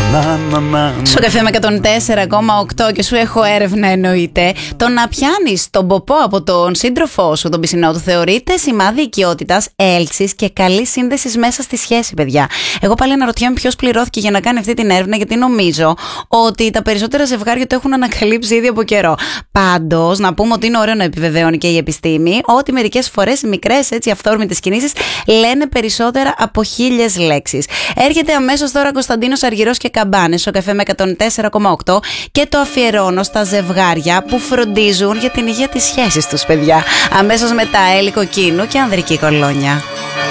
Στο καφέ με 104,8 και σου έχω έρευνα εννοείται. Το να πιάνεις τον ποπό από τον σύντροφό σου, τον πισινό του, θεωρείται σημάδι οικειότητας, έλξης και καλή σύνδεση μέσα στη σχέση, παιδιά. Εγώ πάλι αναρωτιέμαι ποιος πληρώθηκε για να κάνει αυτή την έρευνα, γιατί νομίζω ότι τα περισσότερα ζευγάρια το έχουν ανακαλύψει ήδη από καιρό. Πάντως, να πούμε ότι είναι ωραίο να επιβεβαιώνει και η επιστήμη ότι μερικές φορές μικρές έτσι αυθόρμητες κινήσεις λένε περισσότερα από 1000 λέξεις. Έρχεται αμέσως τώρα Κωνσταντίνος Αργυρός και Καμπάνες στο καφέ με 104,8 και το αφιερώνω στα ζευγάρια που φροντίζουν για την υγεία της σχέσης τους, παιδιά. Αμέσως μετά Έλλη Κοκκίνου και Ανδρική Κολόνια.